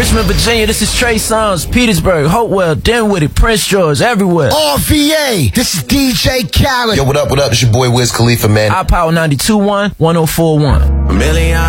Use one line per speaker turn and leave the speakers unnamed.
Richmond, Virginia, this is Trey Songz. Petersburg, Hopewell, Dinwiddie, Prince George, everywhere.
RVA, this is DJ Khaled.
Yo, what up? It's your boy Wiz Khalifa, man.
iPower 92.1, 104.1.